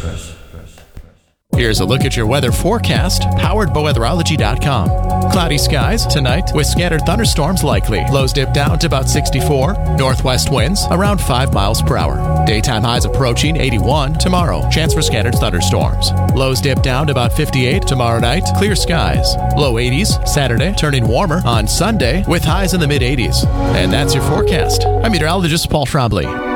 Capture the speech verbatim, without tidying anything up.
Here's a look at your weather forecast, powered by weatherology dot com. Cloudy skies tonight with scattered thunderstorms likely. Lows dip down to about sixty-four. Northwest winds around five miles per hour. Daytime highs approaching eighty-one tomorrow. Chance for scattered thunderstorms. Lows dip down to about fifty-eight tomorrow night. Clear skies. Low eighties Saturday, turning warmer on Sunday with highs in the mid eighties. And that's your forecast. I'm meteorologist Paul Trombley.